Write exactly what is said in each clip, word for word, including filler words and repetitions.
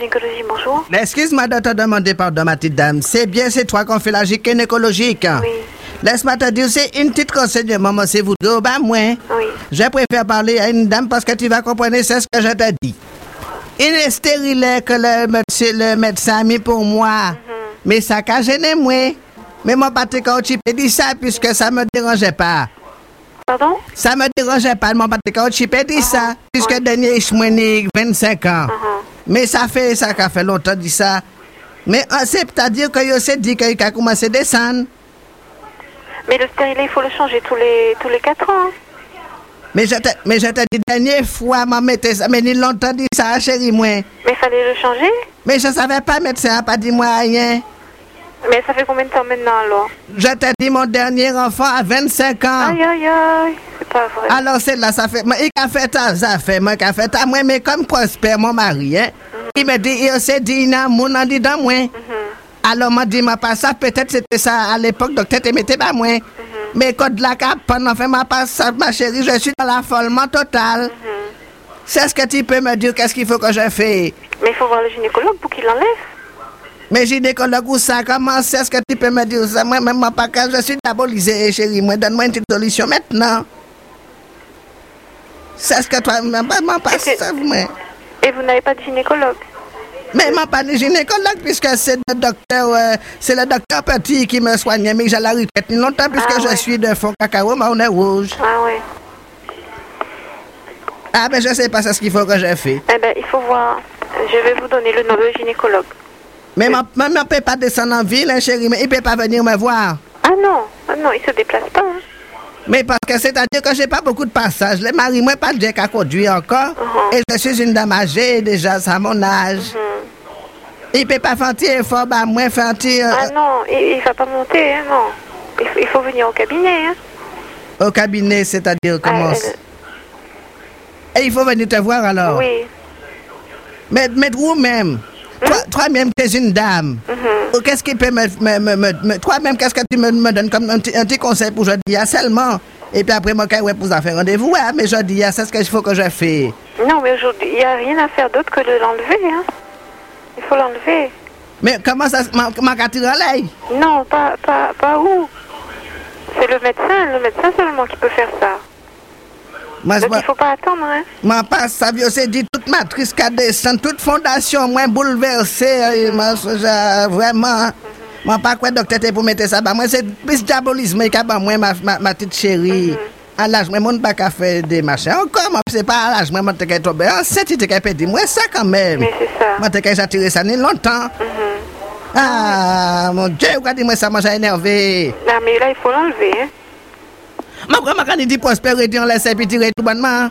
gynécologie, bonjour. Excuse-moi de te demander pardon, ma petite dame. C'est bien, c'est toi qu'on fait la gynécologique. Oui. Laisse-moi te dire, c'est une petite renseignement, moi, c'est vous deux, bah, moi. Oui. Je préfère parler à une dame parce que tu vas comprendre, c'est ce que je te dis. Il est stérile que le, médecin, le médecin a mis pour moi. Mm-hmm. Mais ça a gêné moi. Mais moi, pas quand tu peux dire ça, puisque ça me dérangeait pas. Pardon? Ça me dérangeait pas, moi, pas quand tu peux dire uh-huh. ça, puisque ouais. dernier, je suis vingt-cinq ans. Uh-huh. Mais ça fait, ça a fait longtemps dit ça. Mais c'est-à-dire que je sais dit qu'il a commencé à descendre. Mais le stérilet, il faut le changer tous les, tous les quatre ans. Mais je te, mais je te dis, dernière fois, m'a metté ça, mais il longtemps dit ça, chérie, moi. Mais fallait le changer? Mais je savais pas, médecin n'a pas dit moi rien. Mais ça fait combien de temps maintenant, alors? Je te dis, mon dernier enfant a vingt-cinq ans. Aïe, aïe, aïe, c'est pas vrai. Alors, c'est là, ça fait, moi, il a fait ça, ça fait, moi, il a fait ça, moi, mais comme Prosper, mon mari, hein, mm-hmm. il me dit, il s'est dit, il a mon en dit dans moi. Mm-hmm. Alors, m'a dit, ma pas ça, peut-être c'était ça à l'époque, docteur, tu mettais pas moi. Mm-hmm. Mais quand la cap, pendant fait ma passe, ma chérie, je suis dans l'affolement total. Mm-hmm. C'est ce que tu peux me dire, qu'est-ce qu'il faut que je fasse? Mais il faut voir le gynécologue pour qu'il l'enlève. Mais gynécologue ou ça, comment c'est ce que tu peux me dire ça? Moi, même pas quand je suis diabolisée, chérie, moi, donne-moi une petite solution maintenant. C'est ce que toi, même pas ça, moi. Et vous n'avez pas de gynécologue? Mais je n'ai pas de gynécologue, puisque c'est le docteur, euh, c'est le docteur Petit qui me soigne, mais j'ai la retraite longtemps, puisque ah, je ouais. suis de fond cacao, mais on est rouge. Ah oui. Ah, ben je sais pas ce qu'il faut que je fasse. Eh ben, il faut voir. Je vais vous donner le nom de gynécologue. Mais je ne peut pas descendre en ville, hein, chérie, mais il ne peut pas venir me voir. Ah non, ah non, il ne se déplace pas. Hein. Mais parce que c'est-à-dire que je n'ai pas beaucoup de passages. Le mari, moi, pas de qu'à conduire encore. Uh-huh. Et je suis une dame âgée, déjà, à mon âge. Uh-huh. Il ne peut pas faire effort, bah, moi, faire euh... Ah non, il ne va pas monter, hein, non. Il faut, il faut venir au cabinet, hein. Au cabinet, c'est-à-dire comment ah, elle... Et il faut venir te voir, alors? Oui. Mais, mais vous-même, mmh? toi, toi-même, tu es une dame. Mm-hmm. Qu'est-ce qui peut me... me, me, me, me toi-même, qu'est-ce que tu me, me donnes comme un petit, un petit conseil pour aujourd'hui, seulement? Et puis après, moi, quand je vais faire rendez-vous, hein, mais je dis, c'est ce qu'il faut que je fais. Non, mais aujourd'hui, il n'y a rien à faire d'autre que de l'enlever, hein. Il faut l'enlever. Mais comment ça se... Ma catire à l'œil? Non, pas, pas, pas où. C'est le médecin, le médecin seulement qui peut faire ça. Moi, donc, il ne faut pas attendre, hein. Moi, pas ça, je sais dit, toute matrice qui a descendu, toute fondation, moi, bouleversée, mm-hmm. vraiment... Moi, pas quoi, docteur, pour mettre ça, bah, moi, c'est plus diabolisme, qui a moi, ma, ma, ma petite chérie. Mm-hmm. À l'âge, moi, je ne peux pas faire des machins. Encore, moi, c'est pas à l'âge, moi, je suis tombé enceinte, je suis perdu. Moi, ça, quand même. Mais c'est ça. Moi, je suis attiré ça, longtemps. Mm-hmm. Ah, mon Dieu, regardez-moi ça, moi, j'ai énervé. Non, mais là, il faut l'enlever, hein. Mais comment quand il dit prospérité, on laisse et puis tirer tout bonnement?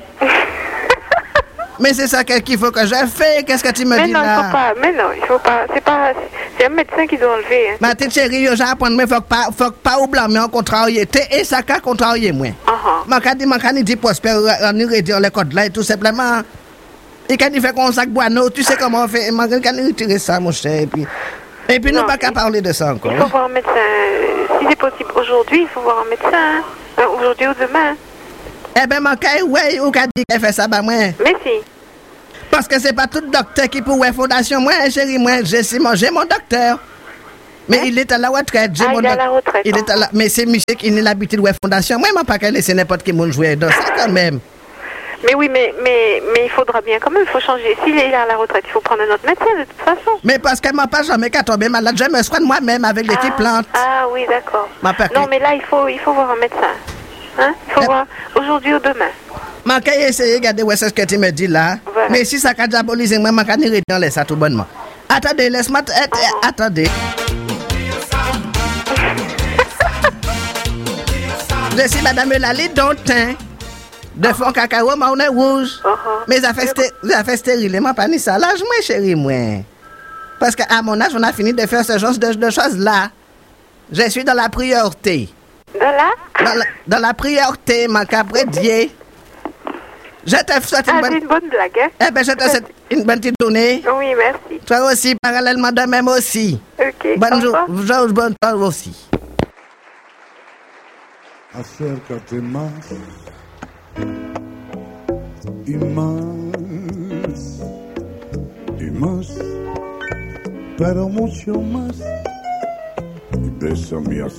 Mais c'est ça qu'il faut que je fasse. Qu'est-ce que tu me mais dis non, là? Il faut pas, mais non, il faut pas. C'est pas. C'est un médecin qui doit enlever. Hein. Ma petite chérie, j'apprends, mais il faut pas, faut pas oublier, mais on contrarie. Et ça, quand contrarie, moi. Ma quand il dit prospère, on y retire les codes là, et tout simplement. Et quand il fait qu'on sac bois, tu sais comment on fait. Ma quand il retire ça, mon cher. Et puis, et puis nous, pas qu'à parler de ça encore. Il faut voir un médecin. Si c'est possible aujourd'hui, il faut voir un médecin. Aujourd'hui ou demain. Eh bien, mon cas, ouais, ou qu'a dit qu'elle fait ça, bah, moi. Mais si. Parce que c'est pas tout docteur qui pourrait fondation. Moi, chérie, moi, j'ai j'ai mon docteur. Mais hein? Il est à la retraite. J'ai ah, mon il est à la retraite. Il est à la... Mais c'est monsieur qui n'a l'habitude de fondation. Moi, je ne pas qu'à laisser n'importe qui me jouer dans ça quand même. Mais oui, mais, mais, mais il faudra bien quand même, il faut changer. S'il est à la retraite, il faut prendre un autre médecin de toute façon. Mais parce qu'elle m'a pas jamais qu'à tomber malade, je me soigne moi-même avec l'équipe ah, plante. Ah oui, d'accord. Que... Non, mais là, il faut, il faut voir un médecin. Hein? Il faut eh... voir aujourd'hui ou demain. Je vais essayer de regarder où est-ce que tu me dis là. Voilà. Mais si ça a diabolisé, moi, je vais aller dans ça tout bonnement. Attendez, laisse-moi... Oh. Attendez. Je suis Madame Eulalie Dantin. De fond cacao, mais on est rouge. Uh-huh. Mais ça fait, sté- ça fait stérile. Moi, pas ni ça. L'âge, moi, chérie, moi. Parce qu'à mon âge, on a fini de faire ce genre de, de choses-là. Je suis dans la priorité. Dans la? Dans la, dans la priorité, ma cabré Dieu. Je te souhaite une, ah, bonne... une bonne blague, hein? Eh bien, je te souhaite une bonne petite journée. Oui, merci. Toi aussi, parallèlement de même aussi. Ok. Bonne journée, bonne soirée aussi. Acércate más y más y más. espero mucho más. Y bésame así.